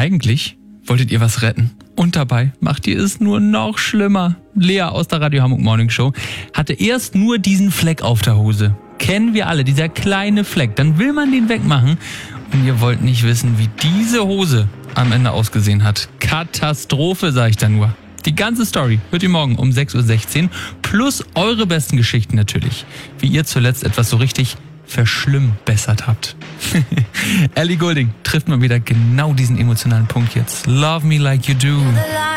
Eigentlich wolltet ihr was retten. Und dabei macht ihr es nur noch schlimmer. Lea aus der Radio Hamburg Morning Show hatte erst nur diesen Fleck auf der Hose. Kennen wir alle, dieser kleine Fleck. Dann will man den wegmachen. Und ihr wollt nicht wissen, wie diese Hose am Ende ausgesehen hat. Katastrophe, sag ich da nur. Die ganze Story hört ihr morgen um 6:16 Uhr. Plus eure besten Geschichten natürlich. Wie ihr zuletzt etwas so richtig verschlimmbessert habt. Ellie Goulding trifft mal wieder genau diesen emotionalen Punkt jetzt. Love me like you do.